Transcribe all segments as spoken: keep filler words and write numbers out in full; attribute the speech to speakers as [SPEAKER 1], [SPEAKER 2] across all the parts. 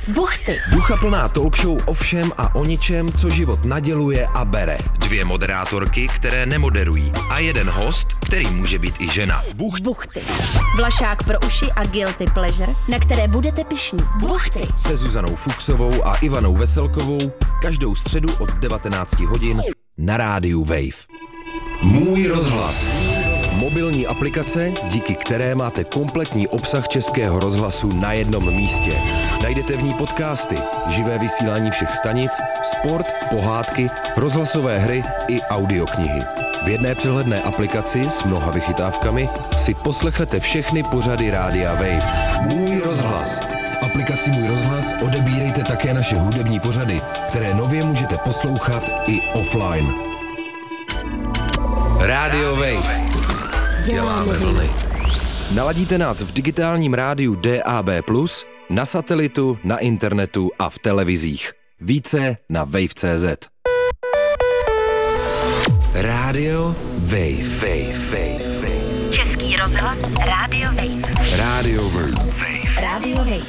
[SPEAKER 1] Buchty.
[SPEAKER 2] Duchaplná talk show o všem a o ničem, co život naděluje a bere. Dvě moderátorky, které nemoderují. A jeden host, který může být i žena.
[SPEAKER 1] Buchty. Buchty. Vlašák pro uši a guilty pleasure, na které budete pyšní. Buchty.
[SPEAKER 2] Se Zuzanou Fuchsovou a Ivanou Veselkovou. Každou středu od devatenáct hodin na rádiu Wave. Můj rozhlas. Mobilní aplikace, díky které máte kompletní obsah Českého rozhlasu na jednom místě. Najdete v ní podcasty, živé vysílání všech stanic, sport, pohádky, rozhlasové hry i audioknihy. V jedné přehledné aplikaci s mnoha vychytávkami si poslechnete všechny pořady rádia Wave. Můj rozhlas. V aplikaci Můj rozhlas odebírejte také naše hudební pořady, které nově můžete poslouchat i offline. Rádio Wave. Děláme vlny. Naladíte nás v digitálním rádiu D A B plus, na satelitu, na internetu a v televizích. Více na wave tečka cé zet. Rádio Wave. Wave, Wave, Wave.
[SPEAKER 1] Český rozhlas Rádio Wave.
[SPEAKER 2] Rádio Wave.
[SPEAKER 1] Rádio Wave.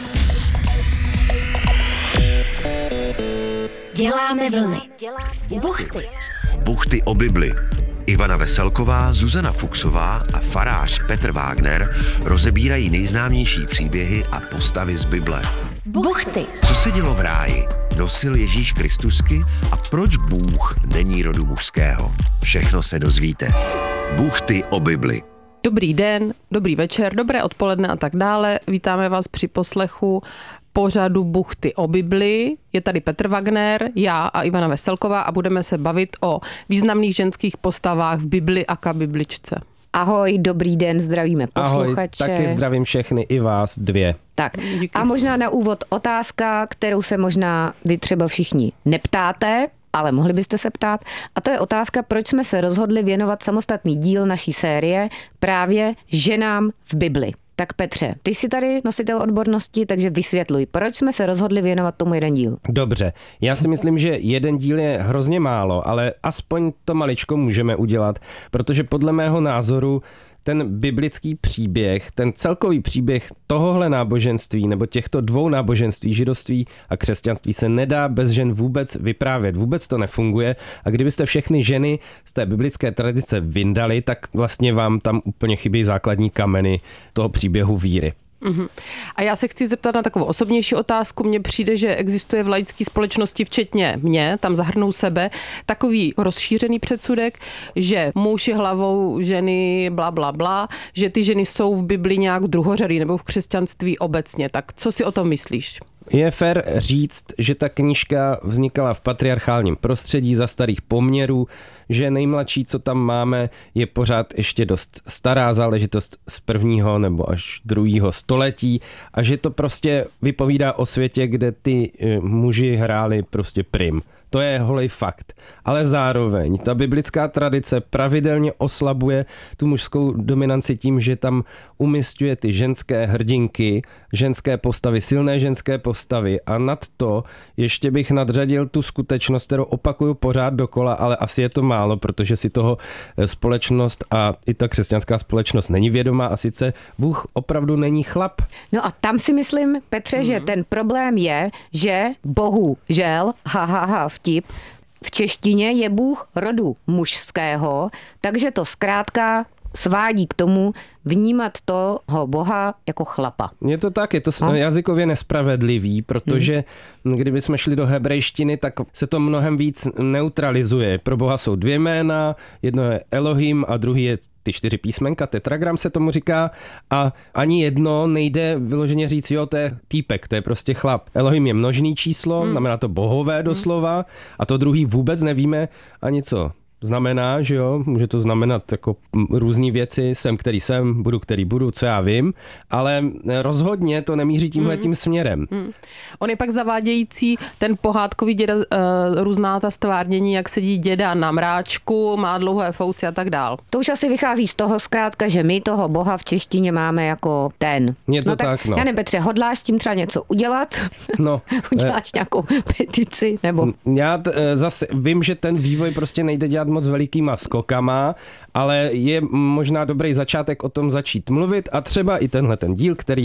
[SPEAKER 1] Děláme vlny. Buchty.
[SPEAKER 3] Buchty o Bibli. Ivana Veselková, Zuzana Fuchsová a farář Petr Wagner rozebírají nejznámější příběhy a postavy z Bible.
[SPEAKER 1] Buchty.
[SPEAKER 3] Co se dělo v ráji? Nosil Ježíš Kristusky a proč Bůh není rodu mužského? Všechno se dozvíte. Buchty o Bibli.
[SPEAKER 4] Dobrý den, dobrý večer, dobré odpoledne a tak dále. Vítáme vás při poslechu pořadu Buchty o Bibli. Je tady Petr Wagner, já a Ivana Veselková a budeme se bavit o významných ženských postavách v Bibli a kabibličce.
[SPEAKER 5] Ahoj, dobrý den, zdravíme posluchače.
[SPEAKER 6] Ahoj, taky zdravím všechny, i vás dvě.
[SPEAKER 5] Tak a možná na úvod otázka, kterou se možná vy třeba všichni neptáte, ale mohli byste se ptát. A to je otázka, proč jsme se rozhodli věnovat samostatný díl naší série právě ženám v Bibli. Tak Petře, ty jsi tady nositel odbornosti, takže vysvětluj, proč jsme se rozhodli věnovat tomu jeden díl?
[SPEAKER 6] Dobře, já si myslím, že jeden díl je hrozně málo, ale aspoň to maličko můžeme udělat, protože podle mého názoru ten biblický příběh, ten celkový příběh tohohle náboženství nebo těchto dvou náboženství, židovství a křesťanství se nedá bez žen vůbec vyprávět. Vůbec to nefunguje a kdybyste všechny ženy z té biblické tradice vyndali, tak vlastně vám tam úplně chybí základní kameny toho příběhu víry.
[SPEAKER 4] Uhum. A já se chci zeptat na takovou osobnější otázku. Mně přijde, že existuje v laické společnosti, včetně mě, tam zahrnou sebe, takový rozšířený předsudek, že muž je hlavou ženy bla, bla, bla, že ty ženy jsou v Bibli nějak druhořadý nebo v křesťanství obecně. Tak co si o tom myslíš?
[SPEAKER 6] Je fér říct, že ta knížka vznikala v patriarchálním prostředí za starých poměrů, že nejmladší, co tam máme, je pořád ještě dost stará záležitost z prvního nebo až druhého století a že to prostě vypovídá o světě, kde ty muži hráli prostě prim. To je holej fakt. Ale zároveň ta biblická tradice pravidelně oslabuje tu mužskou dominanci tím, že tam umísťuje ty ženské hrdinky, ženské postavy, silné ženské postavy a nad to ještě bych nadřadil tu skutečnost, kterou opakuju pořád dokola, ale asi je to málo, protože si toho společnost a i ta křesťanská společnost není vědomá a sice Bůh opravdu není chlap.
[SPEAKER 5] No a tam si myslím, Petře, mm. že ten problém je, že Bohu žel, ha, ha, ha, vtip, v češtině je Bůh rodu mužského, takže to zkrátka svádí k tomu vnímat toho Boha jako chlapa.
[SPEAKER 6] Je to tak, je to no. jazykově nespravedlivý, protože hmm. kdyby jsme šli do hebrejštiny, tak se to mnohem víc neutralizuje. Pro Boha jsou dvě jména, jedno je Elohim a druhý je ty čtyři písmenka, tetragram se tomu říká a ani jedno nejde vyloženě říct, jo, to je týpek, to je prostě chlap. Elohim je množný číslo, hmm. znamená to bohové doslova a to druhý vůbec nevíme ani co znamená, že jo, může to znamenat jako různý věci, jsem, který jsem, budu, který budu, co já vím, ale rozhodně to nemíří tímhletím mm. směrem. Mm.
[SPEAKER 4] On je pak zavádějící, ten pohádkový děda, uh, různá ta stvárnění, jak sedí děda na mráčku, má dlouhé fousy a tak dál.
[SPEAKER 5] To už asi vychází z toho zkrátka, že my toho Boha v češtině máme jako ten.
[SPEAKER 6] Je to
[SPEAKER 5] no tak,
[SPEAKER 6] tak, no.
[SPEAKER 5] Já nevím, Petře, hodláš s tím třeba něco udělat?
[SPEAKER 6] No.
[SPEAKER 5] Uděláš nějakou petici? Nebo?
[SPEAKER 6] Já t, zase vím, že ten vývoj prostě nejde dělat moc velikýma skokama, ale je možná dobrý začátek o tom začít mluvit a třeba i tenhle ten díl, který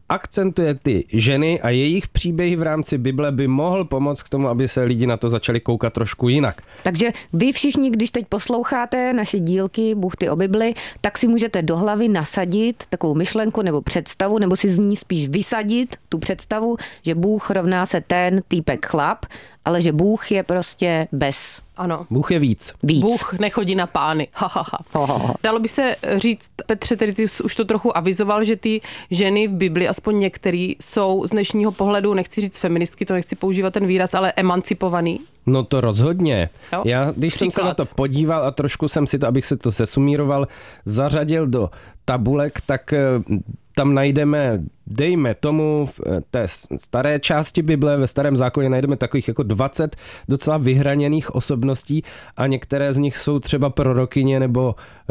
[SPEAKER 6] akcentuje ty ženy a jejich příběhy v rámci Bible, by mohl pomoct k tomu, aby se lidi na to začali koukat trošku jinak.
[SPEAKER 5] Takže vy všichni, když teď posloucháte naše dílky Buchty o Bibli, tak si můžete do hlavy nasadit takovou myšlenku nebo představu, nebo si z ní spíš vysadit tu představu, že Bůh rovná se ten týpek chlap, ale že Bůh je prostě bez.
[SPEAKER 4] Ano.
[SPEAKER 6] Bůh je víc.
[SPEAKER 5] Víc.
[SPEAKER 4] Bůh nechodí na pány. Ha, ha, ha.
[SPEAKER 5] Ho, ho, ho.
[SPEAKER 4] Dalo by se říct, Petře, tedy ty jsi už to trochu avizoval, že ty ženy v Bibli, aspoň některý, jsou z dnešního pohledu, nechci říct feministky, to nechci používat ten výraz, ale emancipovaný.
[SPEAKER 6] No to rozhodně.
[SPEAKER 4] Jo?
[SPEAKER 6] Já, když
[SPEAKER 4] Příklad.
[SPEAKER 6] jsem se na to podíval a trošku jsem si to, abych se to sesumíroval, zařadil do tabulek, tak tam najdeme, dejme tomu, v té staré části Bible, ve Starém zákoně najdeme takových jako dvacet docela vyhraněných osobností a některé z nich jsou třeba prorokyně nebo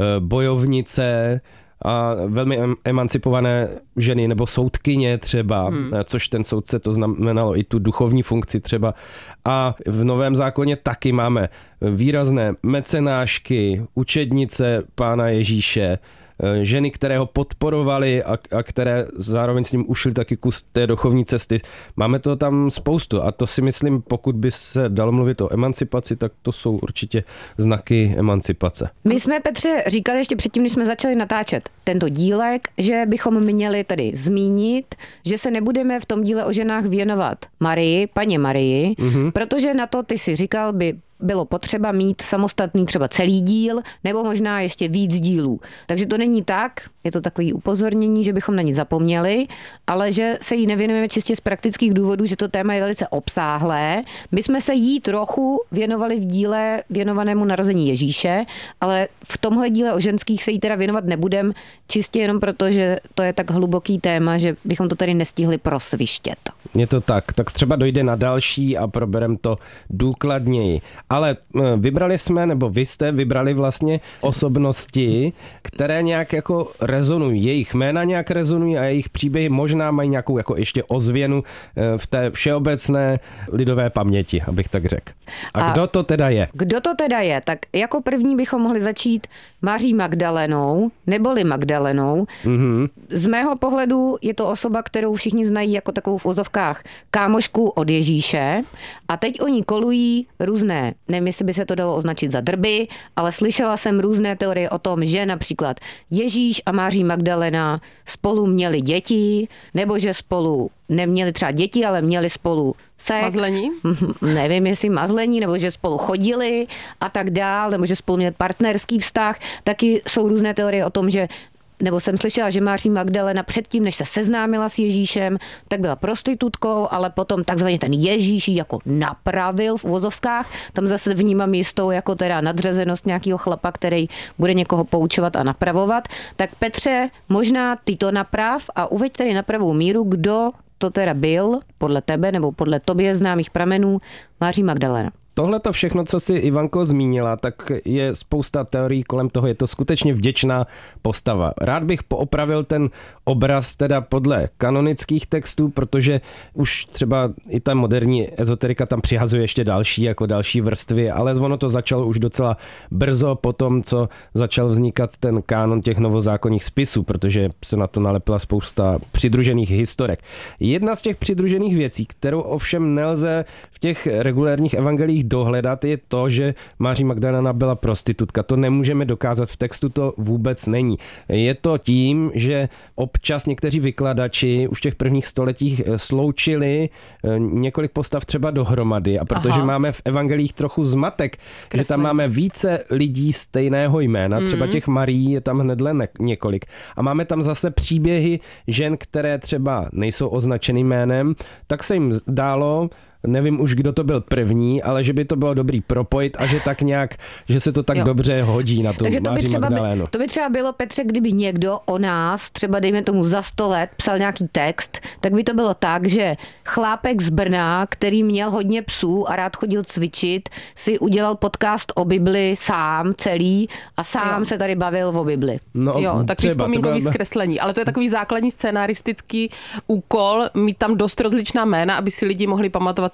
[SPEAKER 6] bojovnice a velmi emancipované ženy nebo soudkyně třeba, hmm. což ten soudce to znamenalo i tu duchovní funkci třeba. A v Novém zákoně taky máme výrazné mecenášky, učednice Pána Ježíše, ženy, které ho podporovaly a, a které zároveň s ním ušly taky kus té duchovní cesty. Máme toho tam spoustu a to si myslím, pokud by se dalo mluvit o emancipaci, tak to jsou určitě znaky emancipace.
[SPEAKER 5] My jsme, Petře, říkali ještě předtím, než jsme začali natáčet tento dílek, že bychom měli tady zmínit, že se nebudeme v tom díle o ženách věnovat Marii, paně Marii, mm-hmm. protože na to, ty si říkal, by bylo potřeba mít samostatný třeba celý díl, nebo možná ještě víc dílů. Takže to není tak, je to takový upozornění, že bychom na ní zapomněli, ale že se jí nevěnujeme čistě z praktických důvodů, že to téma je velice obsáhlé. My jsme se jí trochu věnovali v díle věnovanému narození Ježíše, ale v tomhle díle o ženských se jí teda věnovat nebudem, čistě jenom proto, že to je tak hluboký téma, že bychom to tady nestihli prosvištět.
[SPEAKER 6] Je to tak, tak třeba dojde na další a proberem to důkladněji. Ale vybrali jsme, nebo vy jste vybrali vlastně osobnosti, které nějak jako rezonují. Jejich jména nějak rezonují a jejich příběhy možná mají nějakou jako ještě ozvěnu v té všeobecné lidové paměti, abych tak řekl. A, a kdo to teda je?
[SPEAKER 5] Kdo to teda je? Tak jako první bychom mohli začít Maří Magdalenou, neboli Magdalenou. Mm-hmm. Z mého pohledu je to osoba, kterou všichni znají jako takovou v ozovkách kámošku od Ježíše a teď oni kolují různé, nevím, jestli by se to dalo označit za drby, ale slyšela jsem různé teorie o tom, že například Ježíš a Maří Magdalena spolu měli děti, nebo že spolu neměli třeba děti, ale měli spolu sex.
[SPEAKER 4] Mazlení?
[SPEAKER 5] Nevím, jestli mazlení, nebo že spolu chodili a tak dál, nebo že spolu měli partnerský vztah. Taky jsou různé teorie o tom, že nebo jsem slyšela, že Maří Magdalena předtím, než se seznámila s Ježíšem, tak byla prostitutkou, ale potom takzvaně ten Ježíš jako napravil v uvozovkách. Tam zase vnímám jistou jako teda nadřazenost nějakého chlapa, který bude někoho poučovat a napravovat. Tak Petře, možná ty to naprav a uveď tady na pravou míru, kdo to teda byl podle tebe nebo podle tobě známých pramenů Maří Magdalena.
[SPEAKER 6] Tohle to všechno, co si Ivanko zmínila, tak je spousta teorií kolem toho, je to skutečně vděčná postava. Rád bych poopravil ten obraz teda podle kanonických textů, protože už třeba i ta moderní ezoterika tam přihazuje ještě další, jako další vrstvy, ale ono to začalo už docela brzo po tom, co začal vznikat ten kánon těch novozákonních spisů, protože se na to nalepila spousta přidružených historek. Jedna z těch přidružených věcí, kterou ovšem nelze v těch regulérních evangelích dohledat, je to, že Maří Magdalena byla prostitutka. To nemůžeme dokázat, v textu to vůbec není. Je to tím, že občas někteří vykladači už v těch prvních stoletích sloučili několik postav třeba dohromady a protože Aha. máme v evangelích trochu zmatek, Zkreslení. Že tam máme více lidí stejného jména, mm. třeba těch Marií je tam hnedle ne- několik a máme tam zase příběhy žen, které třeba nejsou označeny jménem, tak se jim dálo, nevím už, kdo to byl první, ale že by to bylo dobrý propojit a že tak nějak, že se to tak jo. dobře hodí na tu
[SPEAKER 5] Takže to
[SPEAKER 6] Maří
[SPEAKER 5] by
[SPEAKER 6] Magdalénu.
[SPEAKER 5] By, to by třeba bylo, Petře, kdyby někdo o nás, třeba dejme tomu za sto let, psal nějaký text, tak by to bylo tak, že chlápek z Brna, který měl hodně psů a rád chodil cvičit, si udělal podcast o Bibli sám celý a sám jo. se tady bavil o Bibli.
[SPEAKER 4] No, jo, takový vzpomínkový byla... zkreslení, ale to je takový základní scénaristický úkol, mít tam dost rozličná jména, aby si lidi mohli pamatovat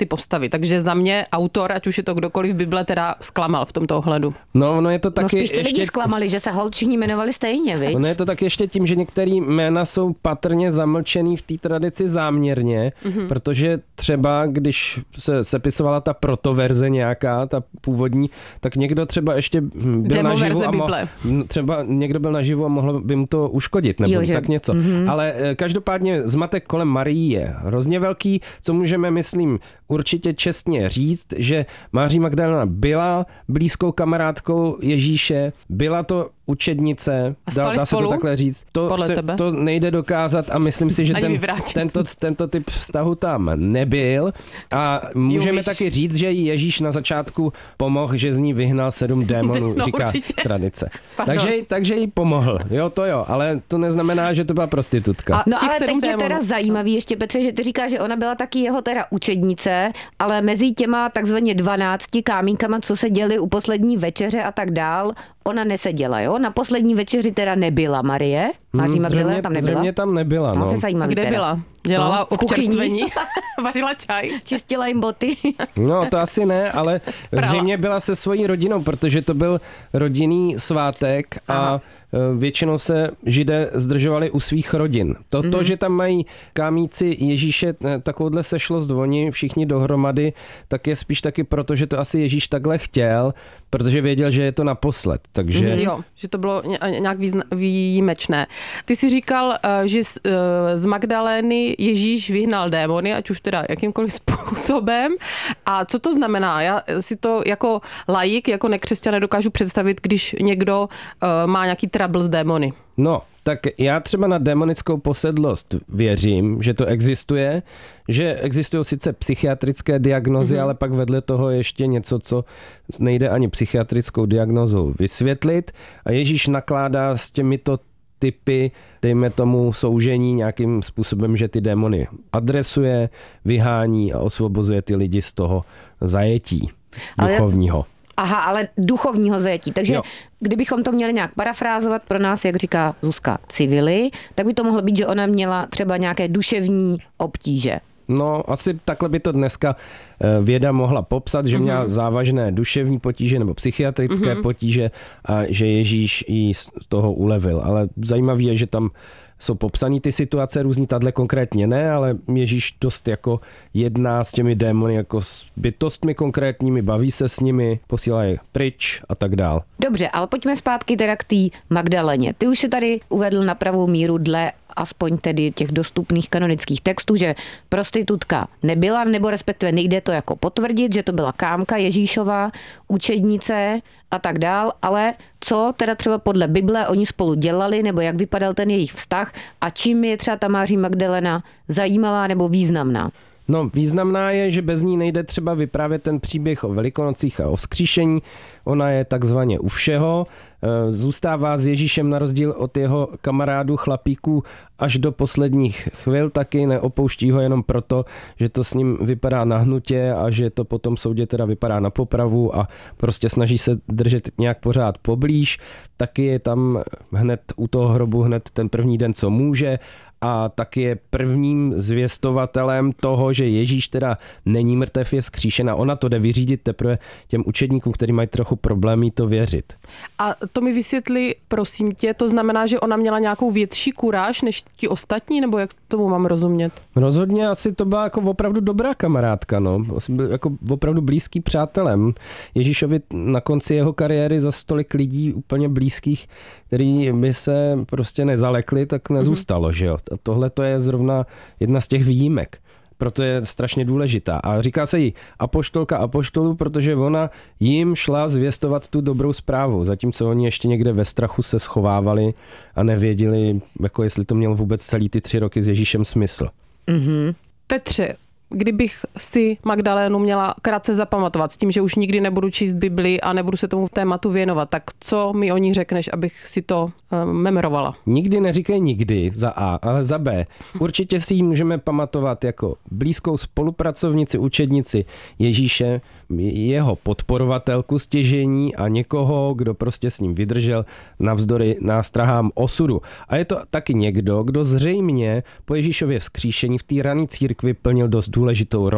[SPEAKER 4] ty postavy. Takže za mě autor, ať už je to kdokoliv v Bible, teda zklamal v tomto ohledu.
[SPEAKER 6] No, no je to
[SPEAKER 5] No
[SPEAKER 6] taky
[SPEAKER 5] spíš ty
[SPEAKER 6] ještě...
[SPEAKER 5] lidi zklamali, že se holčiní jmenovali stejně, viď?
[SPEAKER 6] No je to tak ještě tím, že některé jména jsou patrně zamlčený v té tradici záměrně, mm-hmm. protože třeba, když se sepisovala ta protoverze nějaká, ta původní, tak někdo třeba ještě byl naživu a mo- třeba někdo byl naživu a mohlo by mu to uškodit, nebo jo, že... tak něco. Mm-hmm. Ale každopádně zmatek kolem Marii je hrozně velký, co můžeme, myslím, určitě čestně říct, že Máří Magdalena byla blízkou kamarádkou Ježíše, byla to učednice, dá, dá se to takhle říct. To, se, to nejde dokázat a myslím si, že ten, tento, tento typ vztahu tam nebyl. A můžeme jo, taky říct, že Ježíš na začátku pomohl, že z ní vyhnal sedm démonů, no, říká určitě. Tradice. Takže, takže jí pomohl. Jo, to jo, ale to neznamená, že to byla prostitutka.
[SPEAKER 5] A, no ale teď démonů. Je teda zajímavý ještě, Petře, že ty říkáš, že ona byla taky jeho teda učednice, ale mezi těma takzvaně dvanácti kámínkama, co se děli u poslední večeře a tak dál, ona neseděla, jo? Na poslední večeři teda nebyla Marie. Máří hmm, Magdalena tam nebyla?
[SPEAKER 6] Zřejmě tam nebyla, no.
[SPEAKER 5] A
[SPEAKER 4] kde
[SPEAKER 5] teda.
[SPEAKER 4] byla? Dělala no, občerstvení, vařila čaj.
[SPEAKER 5] Čistila jim boty.
[SPEAKER 6] No to asi ne, ale zřejmě byla se svojí rodinou, protože to byl rodinný svátek a Aha. většinou se Židé zdržovali u svých rodin. To, mm-hmm. to, že tam mají kámíci Ježíše takovouhle sešlost oni všichni dohromady, tak je spíš taky proto, že to asi Ježíš takhle chtěl, protože věděl, že je to naposled. Takže...
[SPEAKER 4] Mm, jo, že to bylo nějak výjimečné. Ty jsi říkal, že z, z Magdalény Ježíš vyhnal démony, ať už teda jakýmkoliv způsobem. A co to znamená? Já si to jako laik, jako nekřesťan nedokážu představit, když někdo uh, má nějaký trouble s démony.
[SPEAKER 6] No, tak já třeba na démonickou posedlost věřím, že to existuje, že existují sice psychiatrické diagnózy, mm-hmm. ale pak vedle toho ještě něco, co nejde ani psychiatrickou diagnózou vysvětlit. A Ježíš nakládá s těmito typy, dejme tomu, soužení nějakým způsobem, že ty démony adresuje, vyhání a osvobozuje ty lidi z toho zajetí duchovního.
[SPEAKER 5] Ale... Aha, ale duchovního zajetí. Takže jo. Kdybychom to měli nějak parafrázovat pro nás, jak říká Zuzka, civily, tak by to mohlo být, že ona měla třeba nějaké duševní obtíže.
[SPEAKER 6] No, asi takhle by to dneska věda mohla popsat, že měla mm-hmm. závažné duševní potíže nebo psychiatrické mm-hmm. potíže a že Ježíš jí z toho ulevil. Ale zajímavé je, že tam jsou popsané ty situace různý, tahle konkrétně ne, ale Ježíš dost jako jedná s těmi démony jako s bytostmi konkrétními, baví se s nimi, posílá je pryč a tak dál.
[SPEAKER 5] Dobře, ale pojďme zpátky teda k té Magdaleně. Ty už se tady uvedl na pravou míru dle aspoň tedy těch dostupných kanonických textů, že prostitutka nebyla, nebo respektive nejde to jako potvrdit, že to byla kámka Ježíšova, učednice a tak dál, ale co teda třeba podle Bible oni spolu dělali, nebo jak vypadal ten jejich vztah a čím je třeba ta Máří Magdalena zajímavá nebo významná?
[SPEAKER 6] No, významná je, že bez ní nejde třeba vyprávět ten příběh o Velikonocích a o vzkříšení. Ona je takzvaně u všeho. Zůstává s Ježíšem na rozdíl od jeho kamarádů chlapíků až do posledních chvil, taky neopouští ho jenom proto, že to s ním vypadá na hnutě a že to potom soudě teda vypadá na popravu a prostě snaží se držet nějak pořád poblíž. Taky je tam hned u toho hrobu hned ten první den, co může, a taky je prvním zvěstovatelem toho, že Ježíš teda není mrtev, je vzkříšen a ona to jde vyřídit teprve těm učedníkům, kteří mají trochu problémy to věřit.
[SPEAKER 4] A to mi vysvětli, prosím tě, to znamená, že ona měla nějakou větší kuráž než ti ostatní, nebo jak tomu mám rozumět?
[SPEAKER 6] Rozhodně asi to byla jako opravdu dobrá kamarádka, no. Byl jako opravdu blízký přátelem. Ježíšovi na konci jeho kariéry za stolik lidí úplně blízkých, který by se prostě nezalekli, tak nezůstalo, mm-hmm. že jo. A tohle to je zrovna jedna z těch výjimek. Proto je strašně důležitá. A říká se jí apoštolka apoštolů, protože ona jim šla zvěstovat tu dobrou zprávu, zatímco oni ještě někde ve strachu se schovávali a nevěděli, jako jestli to mělo vůbec celý ty tři roky s Ježíšem smysl.
[SPEAKER 4] Mm-hmm. Petře, kdybych si Magdalénu měla krátce zapamatovat s tím, že už nikdy nebudu číst Bibli a nebudu se tomu tématu věnovat, tak co mi o ní řekneš, abych si to uh, memorovala?
[SPEAKER 6] Nikdy neříkej nikdy za A, ale za B. Určitě si ji můžeme pamatovat jako blízkou spolupracovnici, učednici Ježíše, jeho podporovatelku stěžení a někoho, kdo prostě s ním vydržel navzdory nástrahám osudu. A je to taky někdo, kdo zřejmě po Ježíšově vzkříšení v té rané církvi plnil dost důležitou roli.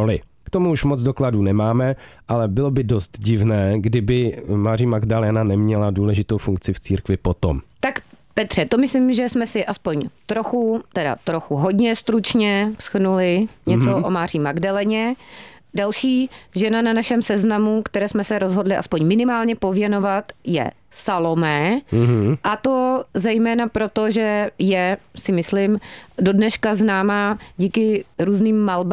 [SPEAKER 6] K tomu už moc dokladů nemáme, ale bylo by dost divné, kdyby Maří Magdalena neměla důležitou funkci v církvi potom.
[SPEAKER 5] Tak Petře, to myslím, že jsme si aspoň trochu, teda trochu hodně stručně shrnuli něco mm-hmm. o Máří Magdaleně. Další žena na našem seznamu, které jsme se rozhodli aspoň minimálně pověnovat, je Salomé. Mm-hmm. A to zejména proto, že je, si myslím, do dneška známá díky různým malbám